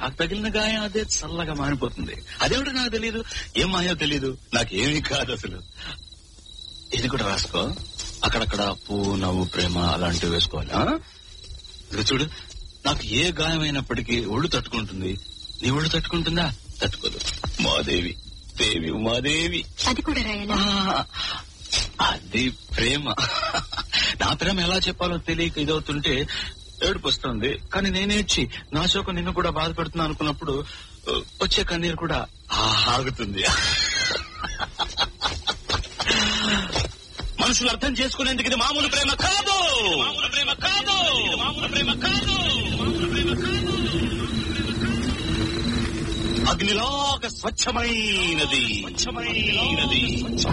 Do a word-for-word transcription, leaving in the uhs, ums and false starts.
నాకు తగిలిన గాయం అదే చల్లగా మారిపోతుంది. అదేమిటో నాకు తెలియదు, ఏం మాయో తెలియదు, నాకేమీ కాదు అసలు. ఇది కూడా రాసుకో, అక్కడక్కడ పువ్వు నవ్వు ప్రేమ అలాంటివి వేసుకోవాలి. ఇది చూడు, నాకు ఏ గాయమైనప్పటికీ ఒళ్ళు తట్టుకుంటుంది. నీ ఒళ్ళు తట్టుకుంటుందా? తట్టుకోదు. మాదేవి దేవి ఉమాదేవి. అది కూడా రాయాలా? అది ప్రేమ. నా ప్రేమ ఎలా చెప్పాలో తెలియక ఇదవుతుంటే ఏడుపు వస్తుంది. కానీ నేనేడ్చి నా శోకం నిన్ను కూడా బాధ పెడుతున్నా అనుకున్నప్పుడు వచ్చే కన్నీరు కూడా ఆగుతుంది. మనుషులు అర్థం చేసుకునేందుకు ఇది మామూలు ప్రేమ కాదు, మామూలు ప్రేమ కాదు, మామూలు ప్రేమ కాదు, మామూలు ప్రేమ కాదు. అగ్నిలాగా స్వచ్ఛమైనది, స్వచ్ఛమైనది.